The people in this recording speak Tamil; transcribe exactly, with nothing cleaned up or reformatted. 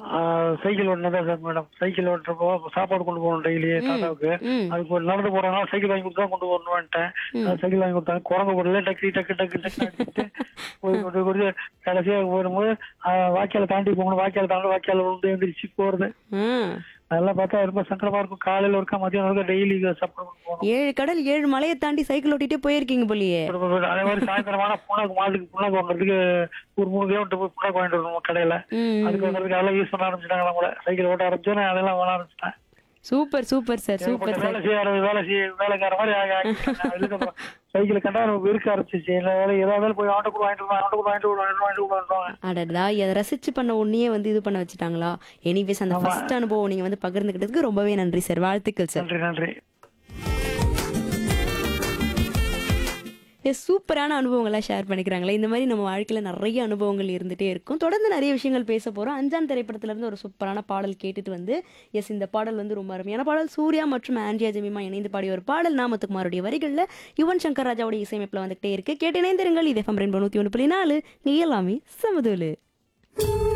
ஆ, சைக்கிள் ஓட்டினதான் சார் மேடம். சைக்கிள் ஓட்டுறப்போ சாப்பாடு கொண்டு போகணும் டெய்லி ம். தாத்தாவுக்கு. ம். அதுக்கு ஒரு நடந்து போறதுனால சைக்கிள் வாங்கி கொடுத்தா கொண்டு வரணும்ட்டேன். ம். சைக்கிள் வாங்கி கொடுத்தாங்க. குரங்கு போடல டக்கு டக்கு டக்கு டக்கு அடிச்சுட்டு போய் கொண்டு கொடுத்து கடைசியா போகும்போது வாய்க்கால தாண்டி போகணும். வாய்க்கால தாண்டி வாய்க்கால விழுந்து எந்திரிச்சு போறது. ம். அதெல்லாம் பார்த்தா ரொம்ப சங்கடமா இருக்கும். காலையில ஒருக்கா மதியம் ஒருக்கா டெய்லி சாப்பாடு கொண்டு போகணும். ஏழு கடல் ஏழு மலையை தாண்டி சைக்கிள் ஓட்டிட்டே போயிருக்கீங்க போலியே. அதே மாதிரி சாயந்தரமான புண்ணாக்கு மாட்டுக்கு புண்ணாக்கு வாங்குறதுக்கு ஒரு மூணு கிலோமீட்டர் போய் புண்ணாக்கு வாங்கிட்டு வரணும் கடையில. ம். அதுக்கு வாங்குறதுக்கு அதெல்லாம் யூஸ் பண்ண ஆரம்பிச்சிட்டாங்க. நம்மள சைக்கிள் ஓட்ட ஆரம்பிச்சோன்னே அதெல்லாம் வாழ ஆரம்பிச்சிட்டேன். சூப்பர் சூப்பர் சார் சூப்பர் வேலை சார். செய்ய வேலை செய்ய வேலைக்கார மாதிரி ஆகி ஆகிட்டாங்க. அதுக்கப்புறம் சைக்கிளை கண்டா நமக்கு இருக்க ஆரம்பிச்சிச்சு. எல்லா வேலையும் ஏதாவது போய் ஆட்டோ கூட வாங்கிட்டு ஆட்டோ கூட வாங்கிட்டு வாங்கிட்டு வாங்கிட்டு வாங்கிட்டு அடடா இதை ரசிச்சு பண்ண உன்னையே வந்து இது பண்ண வச்சுட்டாங்களா. எனிவேஸ் அந்த ஆமா. ஃபர்ஸ்ட் அனுபவம் நீங்க வந்து பகிர்ந்துக்கிட்டதுக்கு ரொம்பவே நன்றி சார். வாழ்த்துக்கள் சார். நன்றி நன்றி. எஸ் சூப்பரான அனுபவங்கள்லாம் ஷேர் பண்ணிக்கிறாங்களே. இந்த மாதிரி நம்ம வாழ்க்கையில் நிறைய அனுபவங்கள் இருந்துகிட்டே இருக்கும். தொடர்ந்து நிறைய விஷயங்கள் பேச போகிறோம். அஞ்சாம் திரைப்படத்திலிருந்து ஒரு சூப்பரான பாடல் கேட்டுட்டு வந்து எஸ் இந்த பாடல் வந்து ரொம்ப அருமையான பாடல். சூர்யா மற்றும் ஆண்ட்ரியா ஜெமிமா இணைந்து பாடிய ஒரு பாடல். நாமத்துக்குமாருடைய வரிகளில் யுவன் சங்கர் ராஜாவுடைய இசையமைப்பில் வந்துகிட்டே இருக்கு. கேட்டு இணைந்திருங்கள். இது எஃப்எம் ரெயின்போ நூற்றி ஒன்று புள்ளி நாலு. நீ எல்லாமே சமதூலு.